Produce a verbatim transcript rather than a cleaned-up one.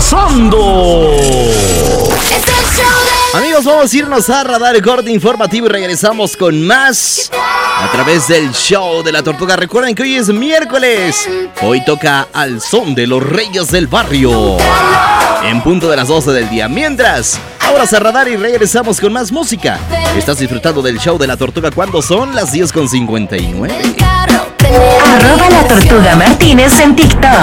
comenzando. Amigos, vamos a irnos a Radar Corte Informativo y regresamos con más a través del show de la Tortuga. Recuerden que hoy es miércoles. Hoy toca Al Son de los Reyes del Barrio, en punto de las doce del día. Mientras, ahora a Radar y regresamos con más música. Estás disfrutando del show de la Tortuga cuando son las diez con cincuenta y nueve. Arroba la Tortuga Martínez en TikTok.